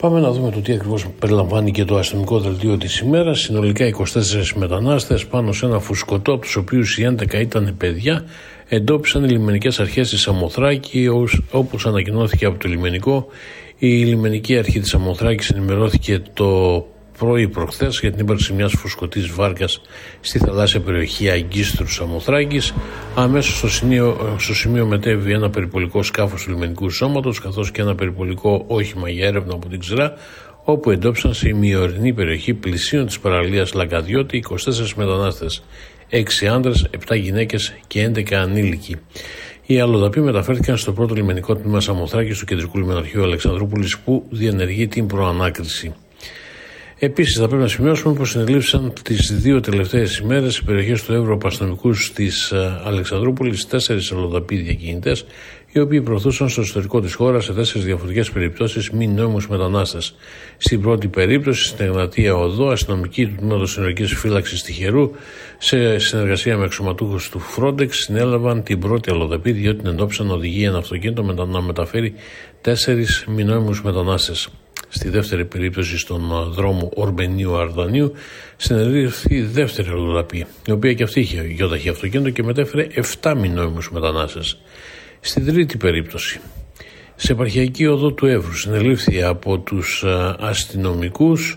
Πάμε να δούμε το τι ακριβώς περιλαμβάνει και το αστυνομικό δελτίο της ημέρας. Συνολικά 24 μετανάστες πάνω σε ένα φουσκωτό, από τους οποίους οι 11 ήταν παιδιά, εντόπισαν οι λιμενικές αρχές της Σαμοθράκη. Όπως ανακοινώθηκε από το λιμενικό, η λιμενική αρχή της Σαμοθράκης ενημερώθηκε το πρωί προχθές για την ύπαρξη μιας φουσκωτής βάρκας στη θαλάσσια περιοχή Αγκίστρου Σαμοθράκης. Αμέσως στο σημείο μετέβη ένα περιπολικό σκάφος του λιμενικού σώματος, καθώς και ένα περιπολικό όχημα για έρευνα από την Ξηρά, όπου εντόπισαν σε ημιορεινή περιοχή πλησίων της παραλίας Λαγκαδιώτη 24 μετανάστες, 6 άντρες, 7 γυναίκες και 11 ανήλικοι. Οι αλλοδαποί μεταφέρθηκαν στο πρώτο λιμενικό τμήμα Σαμοθράκης του Κεντρικού Λιμεναρχείου Αλεξανδρούπολης, που διενεργεί την προανάκριση. Επίσης, θα πρέπει να σημειώσουμε πως συνελήφθησαν τις 2 τελευταίες ημέρες οι περιοχές του Εύρωπου αστυνομικούς της Αλεξανδρούπολης 4 αλλοδαποί διακινητές, οι οποίοι προωθούσαν στο εσωτερικό της χώρας σε 4 διαφορετικές περιπτώσεις μη νόμιμους μετανάστες. Στην πρώτη περίπτωση, στην Εγνατία Οδό, αστυνομικοί του Τμήματος Συνορικής Φύλαξης Τυχερού, σε συνεργασία με αξιωματούχους του Frontex, συνέλαβαν την πρώτη αλλοδαπή, διότι την εντόπισαν να οδηγεί ένα αυτοκίνητο να μεταφέρει 4 μη νόμιμους μετανάστες. Στη δεύτερη περίπτωση, στον δρόμο Ορμπενίου Αρδανίου, συνελήφθη η δεύτερη αλλοδαπή, η οποία και αυτή είχε γιοταχή αυτοκίνητο και μετέφερε 7 μη νόμιμους μετανάστες. Στην τρίτη περίπτωση, σε επαρχιακή οδό του Εύρου, συνελήφθη από τους αστυνομικούς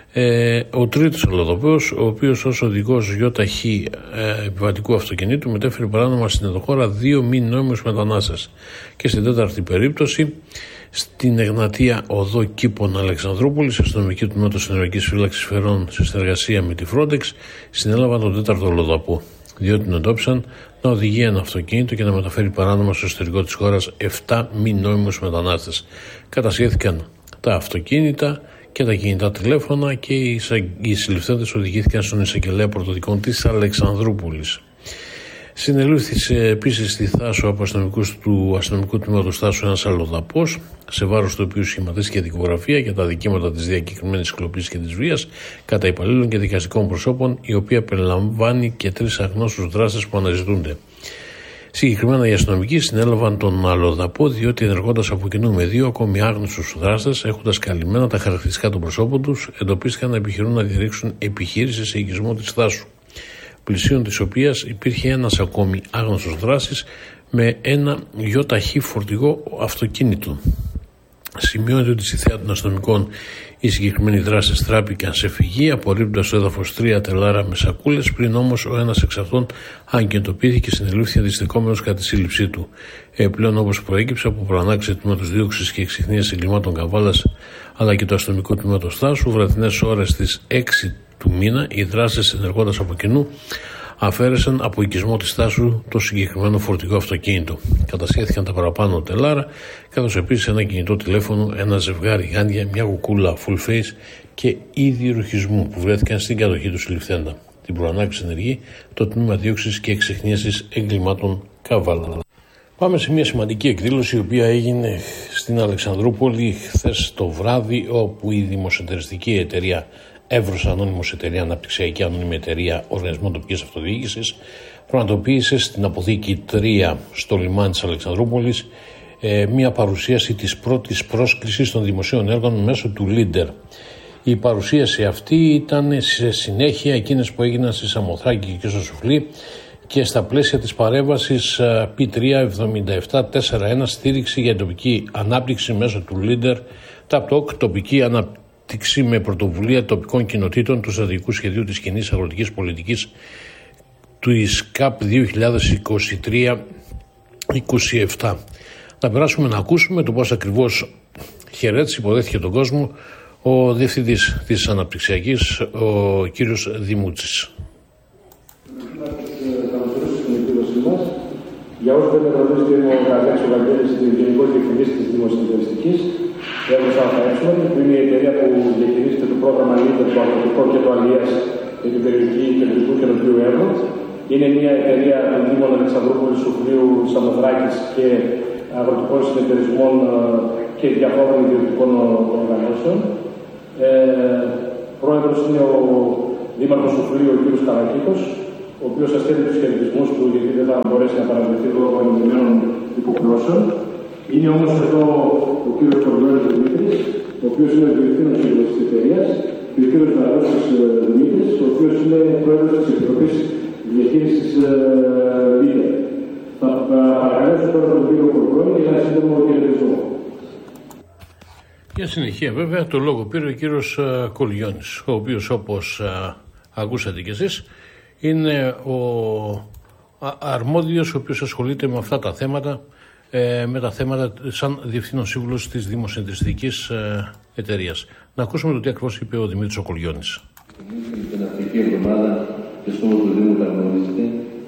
ο τρίτος αλλοδαπός, ο οποίος ως οδηγός γιοταχή επιβατικού αυτοκινήτου μετέφερε παράνομα στην ενδοχώρα 2 μη νόμιμους μετανάστες. Και στην τέταρτη περίπτωση, στην Εγνατία Οδό Κήπων Αλεξανδρούπολης, αστυνομική του Τμήματος Συνορικής Φύλαξης Φερών, σε συνεργασία με τη Frontex, συνέλαβαν τον τέταρτο αλλοδαπό, διότι την εντόπισαν να οδηγεί ένα αυτοκίνητο και να μεταφέρει παράνομα στο εσωτερικό της χώρας 7 μη νόμιμους μετανάστες. Κατασχέθηκαν τα αυτοκίνητα και τα κινητά τηλέφωνα και οι συλληφθέντες οδηγήθηκαν στον εισαγγελέα πρωτοδικών της Αλεξανδρούπολης. Συνελήφθη επίσης στη Θάσο από αστυνομικούς του αστυνομικού τμήματος Θάσου ένας αλλοδαπός, σε βάρος του οποίου σχηματίστηκε δικογραφία για τα δικήματα της διακεκριμένης κλοπής και της βίας κατά υπαλλήλων και δικαστικών προσώπων, η οποία περιλαμβάνει και 3 αγνώστους δράστες που αναζητούνται. Συγκεκριμένα, οι αστυνομικοί συνέλαβαν τον αλλοδαπό, διότι ενεργώντας από κοινού με 2 ακόμη άγνωστους δράστες, έχοντας καλυμμένα τα χαρακτηριστικά των προσώπων τους, εντοπίστηκαν να επιχειρούν να διαρρήξουν επιχείρηση σε οικισμό της Θάσου, πλησίων της οποίας υπήρχε ένας ακόμη άγνωστος δράστης με ένα γιοταχή φορτηγό αυτοκίνητο. Σημειώνεται ότι στη θέα των αστυνομικών οι συγκεκριμένοι δράστες τράπηκαν σε φυγή, απορρίπτοντας στο έδαφος 3 τελάρα με σακούλες, πριν όμως ο ένας εξ αυτών αγκεντοποιήθηκε και συνελήφθη αντιστοιχόμενος κατά τη σύλληψή του. Πλέον, όπως προέκυψε από προανάκριση του Τμήματος Δίωξης και Εξιχνίας Εγκλημάτων Καβάλας, αλλά και το αστυνομικό τμήματος Θάσου, βραδινές ώρες στις 6 του μήνα, οι δράστες, ενεργώντας από κοινού, αφαίρεσαν από οικισμό της Θάσου το συγκεκριμένο φορτηγό αυτοκίνητο. Κατασχέθηκαν τα παραπάνω τελάρα, καθώς επίσης ένα κινητό τηλέφωνο, ένα ζευγάρι γάντια, μια κουκούλα full face και είδη ρουχισμού που βρέθηκαν στην κατοχή του συλληφθέντα. Την προανάκριση ενεργεί το Τμήμα Δίωξης και Εξιχνίασης Εγκλημάτων Καβάλα. Πάμε σε μια σημαντική εκδήλωση η οποία έγινε στην Αλεξανδρούπολη χθες το βράδυ, όπου η δημοσιοεταιριστική εταιρεία Εύρος Ανώνυμος Εταιρεία, Αναπτυξιακή Ανώνυμη Εταιρεία Οργανισμών Τοπικής Αυτοδιοίκησης, πραγματοποίησε στην αποθήκη 3 στο λιμάνι της Αλεξανδρούπολης μια παρουσίαση της πρώτης πρόσκλησης των δημοσίων έργων μέσω του Leader. Η παρουσίαση αυτή ήταν σε συνέχεια εκείνες που έγιναν στη Σαμοθράκη και στο Σουφλί και στα πλαίσια της παρέμβασης P37741 στήριξη για τοπική ανάπτυξη μέσω του Leader, ΤΑΠΤΟΚ, τοπική ανάπτυξη με πρωτοβουλία τοπικών κοινοτήτων του στρατηγικού σχεδίου της κοινής αγροτικής πολιτικής του ΙΣΚΑΠ 2023-27. Να περάσουμε να ακούσουμε το πώς ακριβώς χαιρέτησε, υποδέχθηκε τον κόσμο ο διευθυντής της Αναπτυξιακής, ο κύριος Δημούτσης. Για όσους δεν με γνωρίζετε, είμαι ο Καρδιάκης Βαγγέλης, Γενικός Διευθυντής της Δημοσιοεταιριστικής Εύρος ΑΕ, που είναι η εταιρεία που διαχειρίζεται το πρόγραμμα Leader, το αγροτικό και το αλίας για την περιοχή Κεντρικού και Νοτιού Εύρου. Είναι μια εταιρεία των Δήμων Αλεξανδρούπολης, Σουφλίου, Σαμοθράκης και αγροτικών συνεταιρισμών και διαφόρων ιδιωτικών οργανώσεων. Πρόεδρος είναι ο Δήμαρχος Σουφλίου, ο κ. Καρακίκος, ο οποίος σας στέλνει τους χαιρετισμούς του, γιατί δεν θα μπορέσει να παραβρεθεί λόγω ενδεδειγμένων υποχρεώσεων. Είναι όμως εδώ ο κ. Κορνέλης Δημήτρης, ο οποίος είναι ο διευθύνων σύμβουλος της εταιρείας, και ο κ. Δαρούσης Δημήτρης, ο οποίος είναι πρόεδρος της Επιτροπής Διαχείρισης Leader. Θα παρακαλέσω τώρα τον κύριο Κορκόνη για ένα σύντομο χαιρετισμό. Για συνεχεία βέβαια το λόγο πήρε ο κύριος Κολγιώνης, ο οποίος όπως ακούσατε κι εσείς είναι ο αρμόδιος ο οποίος ασχολείται με αυτά τα θέματα, σαν διευθύνων σύμβουλος της Δημοσιονδριστικής Εταιρείας. Να ακούσουμε το τι ακριβώς είπε ο Δημήτρης Κολγιώνης. Την αυτική εβδομάδα και στο του Δήμου Καρμονίζεται.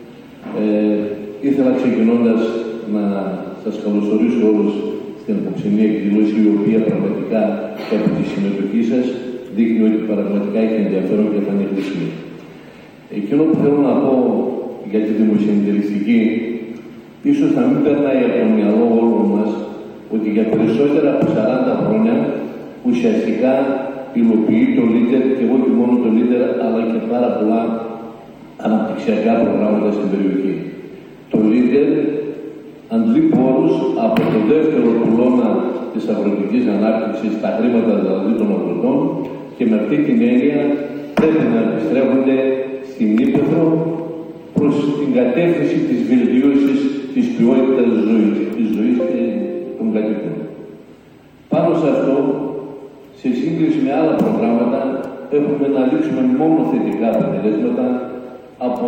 Ήθελα ξεκινώντας να σας καλωσορίσω όλους στην απόψινή εκδήλωση, η οποία πραγματικά και από τη συμμετοχή σας δείχνει ότι πραγματικά έχει ενδιαφέρον και θα είναι χρήσιμη. Εκείνο που θέλω να πω για τη δημοσιονδριστική, ίσως να μην περνάει από το μυαλό όλων μας ότι για περισσότερα από 40 χρόνια ουσιαστικά υλοποιεί το Leader, και εγώ και μόνο το Leader, αλλά και πάρα πολλά αναπτυξιακά προγράμματα στην περιοχή. Το Leader αντλεί πόρους από το δεύτερο πυλώνα της αγροτικής ανάπτυξης, τα χρήματα δηλαδή των αγροτών, και με αυτή την έννοια πρέπει να επιστρέφονται στην ύπαιθρο προς την κατεύθυνση της βελτίωσης της ποιότητας της ζωής των κατοίκων. Πάνω σε αυτό, σε σύγκριση με άλλα προγράμματα, έχουμε να λήξουμε μόνο θετικά αποτελέσματα από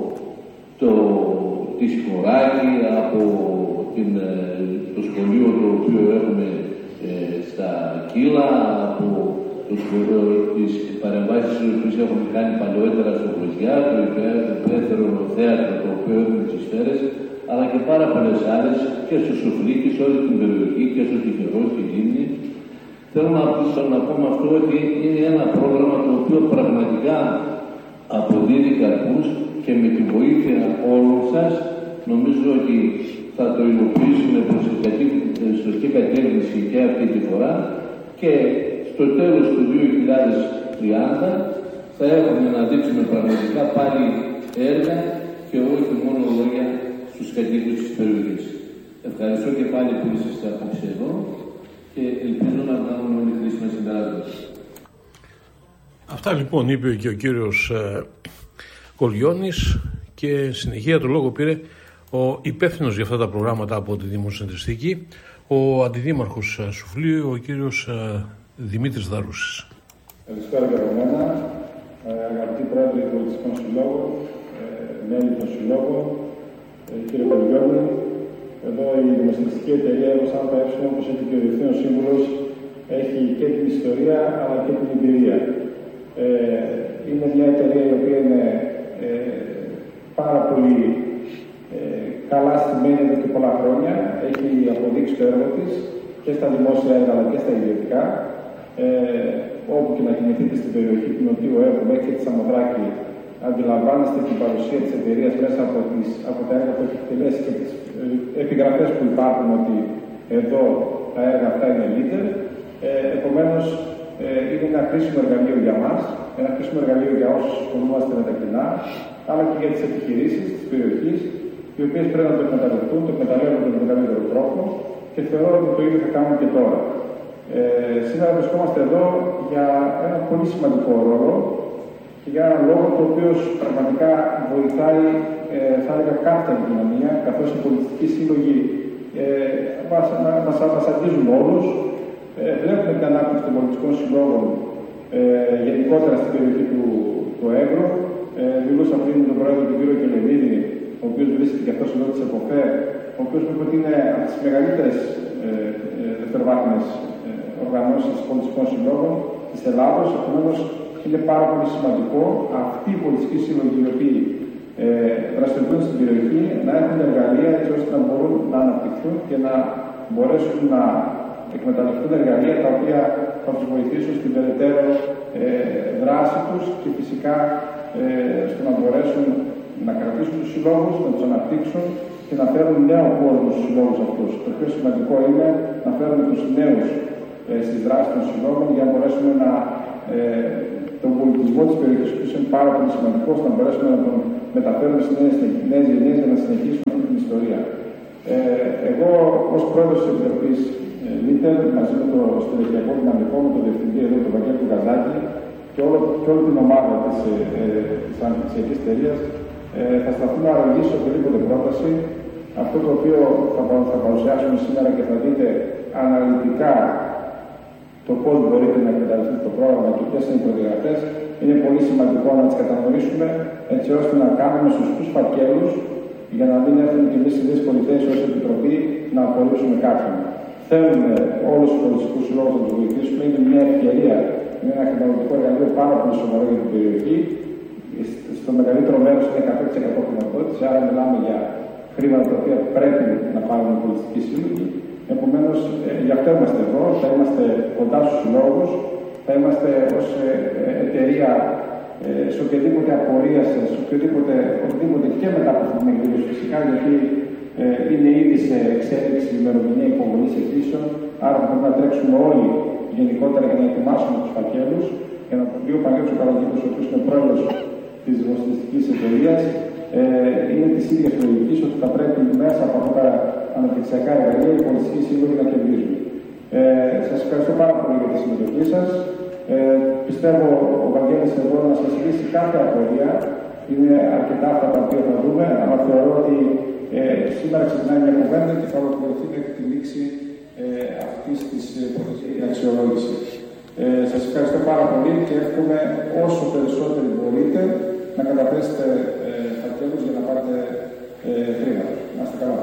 τη Σκοράκη, από το σχολείο το οποίο έχουμε στα Κύλα, από τις παρεμβάσεις που έχουμε κάνει παλαιότερα στο Κοζιά, το υπέρτερο θέατρο το οποίο έχουμε στις Σφαίρες, αλλά και πάρα πολλές άλλες και στο Σοφλί και σε όλη την περιοχή και στο Τυχερό και Λίμνη. Θέλω να πω με αυτό ότι είναι ένα πρόγραμμα το οποίο πραγματικά αποδίδει καρπούς, και με τη βοήθεια όλων σας νομίζω ότι θα το υλοποιήσουμε προς τη σωστή κατεύθυνση και αυτή τη φορά, και στο τέλος του 2030 θα έχουμε να δείξουμε πραγματικά πάλι έργα και όχι μόνο λόγια στους κατοίκους της περιοχής. Ευχαριστώ και πάλι που είστε απόψε εδώ και ελπίζω να κάνουμε όλοι χρήσιμα συμπεράσματα. Αυτά λοιπόν είπε και ο κύριος Κολγιώνης, και συνεχεία το λόγο πήρε ο υπεύθυνος για αυτά τα προγράμματα από τη Δημοσιονδριστική, ο αντιδήμαρχος Σουφλίου, ο κύριος Δημήτρης Δαρούσης. Καλησπέρα για μένα, αγαπητοί πρόεδροι του Πολιτιστικών Συλλόγων, μέλη των Συλλόγων, κύριε Κολγιώνη. Εδώ η Δημοσιονδριστική Εταιρεία ΕΕ, όπως έχει και ο Διευθύνων Σύμβουλος, έχει και την ιστορία αλλά και την εμπειρία. Είναι μια εταιρεία η οποία είναι πάρα πολύ καλά στημένη εδώ και πολλά χρόνια. Έχει αποδείξει το έργο της και στα δημόσια έργα αλλά και στα ιδιωτικά. Όπου και να κινηθείτε στην περιοχή την οποία έχουμε και τη Σαμοθράκη, αντιλαμβάνεστε την παρουσία της εταιρείας μέσα από τα έργα που έχει εκτελέσει και τις επιγραφές που υπάρχουν ότι εδώ τα έργα αυτά είναι Leader. Επομένως, είναι ένα χρήσιμο εργαλείο για μας, ένα χρήσιμο εργαλείο για όσους ασχολούμαστε με τα κοινά, αλλά και για τις επιχειρήσεις της περιοχής, οι οποίες πρέπει να το εκμεταλλευτούν, το εκμεταλλεύονται με τον καλύτερο τρόπο, και θεωρώ ότι το ίδιο θα κάνουμε και τώρα. Σήμερα βρισκόμαστε εδώ για ένα πολύ σημαντικό ρόλο και για έναν λόγο το οποίο πραγματικά βοηθάει, θα έλεγα, κάθε κοινωνία, καθώς οι πολιτιστικοί σύλλογοι μας αγγίζουν όλους. Βλέπουμε την ανάπτυξη των πολιτιστικών συλλόγων γενικότερα στην περιοχή του Εύρου. Μιλούσα πριν με τον πρόεδρο του κ. Κελεδίδη, ο οποίος βρίσκεται και αυτός εδώ της ΕΠΟΦΕ, ο οποίος είπε ότι είναι από τις μεγαλύτερες δευτεροβάθμιες οργανώσεις πολιτιστικών συλλόγων της Ελλάδος. Επομένως, είναι πάρα πολύ σημαντικό αυτοί οι πολιτιστικοί σύλλογοι οι οποίοι δραστηριοποιούνται στην περιοχή να έχουν εργαλεία έτσι ώστε να μπορούν να αναπτυχθούν και να μπορέσουν να εκμεταλλευτούν εργαλεία τα οποία θα τους βοηθήσουν στην περαιτέρω δράση τους και φυσικά στο να μπορέσουν να κρατήσουν τους συλλόγους, να τους αναπτύξουν και να φέρουν νέο κόσμο στους συλλόγους αυτούς. Το πιο σημαντικό είναι να φέρουν τους νέους στις δράσεις των συλλόγων για να μπορέσουμε τον πολιτισμό της περιοχής που είναι πάρα πολύ σημαντικό, να μπορέσουμε να τον μεταφέρουμε στις νέες γενιές για να συνεχίσουμε αυτή την ιστορία. Εγώ ως πρόεδρος της Επιτροπής Λίτερ, μαζί με το στελεχειακό δυναμικό, με τον διευθυντή εδώ, τον Βαγγέλη του Καζάκη και όλη την ομάδα της αναπτυξιακής εταιρείας, θα σταθούμε αρρωγή σε οποιαδήποτε πρόταση. Αυτό το οποίο θα παρουσιάσουμε σήμερα και θα δείτε αναλυτικά το πώς μπορείτε να εκμεταλλευτείτε το πρόγραμμα και ποιες είναι οι προδιαγραφές, είναι πολύ σημαντικό να τις κατανοήσουμε έτσι ώστε να κάνουμε σωστούς φακέλους για να μην έρθουμε και εμείς στη δύσκολη θέση ως Επιτροπή να απορρίψουμε κάποιον. Θέλουμε όλους τους πολιτιστικούς συλλόγους να τους βοηθήσουμε. Είναι μια ευκαιρία, είναι ένα χρηματοδοτικό εργαλείο πάρα πολύ σοβαρό για την περιοχή. Στο μεγαλύτερο μέρος είναι 100% χρηματοδότηση, άρα μιλάμε για χρήματα τα οποία πρέπει να πάρουν οι πολιτιστικοί σύλλογοι. Επομένως, γι' αυτό είμαστε εδώ, θα είμαστε κοντά στους συλλόγους, θα είμαστε ως εταιρεία σε οποιαδήποτε απορία σας, σε οποιοδήποτε και μετά από αυτήν την εκδήλωση φυσικά, γιατί είναι ήδη σε εξέλιξη η ημερομηνία υποβολής αιτήσεων, άρα πρέπει να τρέξουμε όλοι γενικότερα για να ετοιμάσουμε τους φακέλους, για να πει ο Παναγιώτης Καραγίδης, ο οποίος είναι πρόεδρος της δημοσιογραφικής εταιρείας, είναι της ίδιας λογικής ότι θα πρέπει μέσα από αυτά τα αναπτυξιακά εργαλεία οι πολιτιστικοί σύλλογοι να κερδίζουν. Σας ευχαριστώ πάρα πολύ για τη συμμετοχή σας. Πιστεύω ο Βαγγέλης εδώ να σας λύσει κάθε απορία. Είναι αρκετά αυτά τα οποία θα δούμε, αλλά θεωρώ ότι σήμερα ξεκινάει μια κουβέντα και θα ολοκληρωθεί μέχρι τη λήξη αυτής της αξιολόγησης. Σας ευχαριστώ πάρα πολύ και εύχομαι όσο περισσότερο μπορείτε να καταθέσετε φακέλους για να πάρετε χρήματα. Να είστε καλά.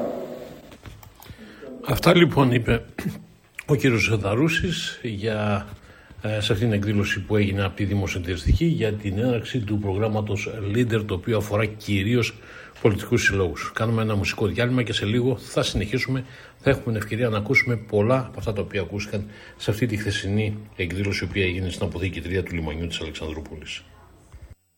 Αυτά λοιπόν είπε ο κύριος Ζεδαρούσης σε αυτήν την εκδήλωση που έγινε από τη Δημοσιοσυντηρητική για την έναρξη του προγράμματος Leader, το οποίο αφορά κυρίως πολιτικούς συλλόγους. Κάνουμε ένα μουσικό διάλειμμα και σε λίγο θα συνεχίσουμε. Θα έχουμε την ευκαιρία να ακούσουμε πολλά από αυτά τα οποία ακούστηκαν σε αυτή τη χθεσινή εκδήλωση, η οποία έγινε στην αποθήκη 3 του λιμανιού της Αλεξανδρούπολης.